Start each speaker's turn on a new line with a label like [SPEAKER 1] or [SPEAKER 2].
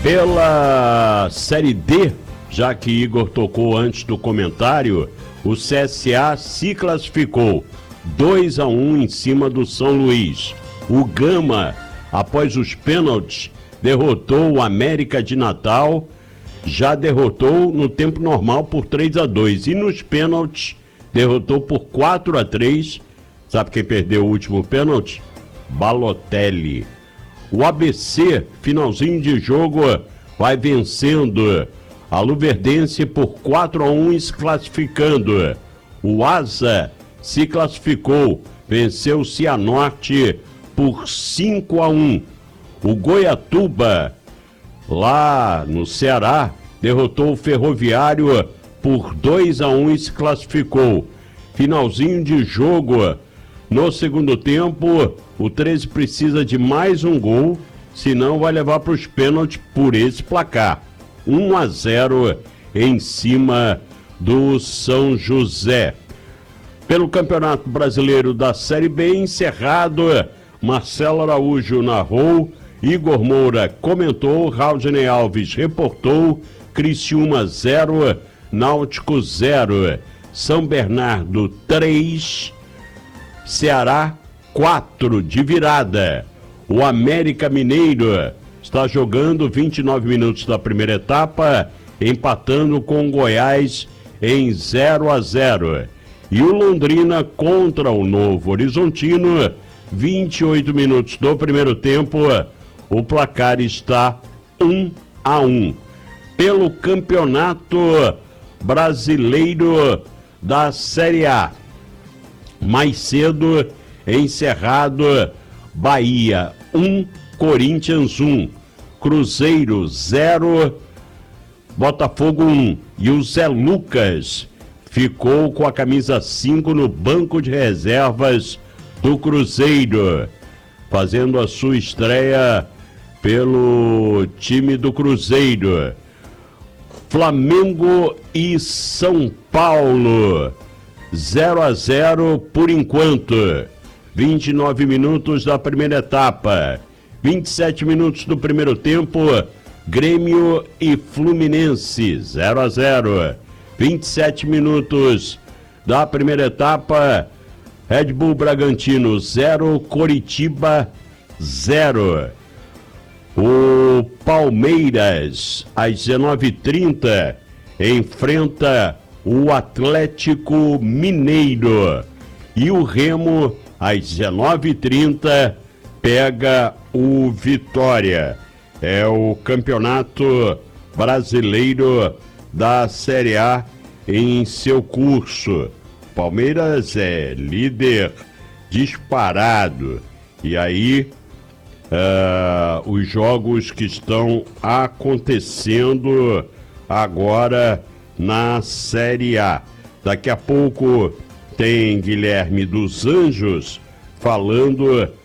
[SPEAKER 1] Pela Série D, já que Igor tocou antes do comentário, o CSA se classificou 2-1 em cima do São Luís. O Gama, após os pênaltis, derrotou o América de Natal, já derrotou no tempo normal por 3-2 e nos pênaltis derrotou por 4-3. Sabe quem perdeu o último pênalti? Balotelli. O ABC, finalzinho de jogo, vai vencendo a Luverdense por 4-1 e se classificando. O Asa se classificou, venceu o Cianorte por 5-1. O Goiatuba, lá no Ceará, derrotou o Ferroviário por 2-1 e se classificou. Finalzinho de jogo. No segundo tempo, o 13 precisa de mais um gol, senão vai levar para os pênaltis por esse placar. 1-0 em cima do São José. Pelo Campeonato Brasileiro da Série B, encerrado, Marcelo Araújo narrou, Igor Moura comentou, Raudney Alves reportou, Criciúma 0, Náutico 0, São Bernardo 3, Ceará 4 de virada. O América Mineiro está jogando 29 minutos da primeira etapa, empatando com o Goiás em 0-0. E o Londrina contra o Novo Horizontino, 28 minutos do primeiro tempo, o placar está 1-1. Pelo Campeonato Brasileiro da Série A, mais cedo encerrado, Bahia 1, Corinthians 1, Cruzeiro 0, Botafogo 1. E o Zé Lucas ficou com a camisa 5 no banco de reservas do Cruzeiro, fazendo a sua estreia pelo time do Cruzeiro. Flamengo e São Paulo 0-0 por enquanto. 29 minutos da primeira etapa, 27 minutos do primeiro tempo, Grêmio e Fluminense 0-0. 27 minutos da primeira etapa, Red Bull Bragantino 0, Coritiba 0. O Palmeiras, às 19h30, enfrenta o Atlético Mineiro. E o Remo, às 19h30, pega o Vitória. É o Campeonato Brasileiro da Série A em seu curso. Palmeiras é líder disparado. E aí, os jogos que estão acontecendo agora na Série A. Daqui a pouco tem Guilherme dos Anjos falando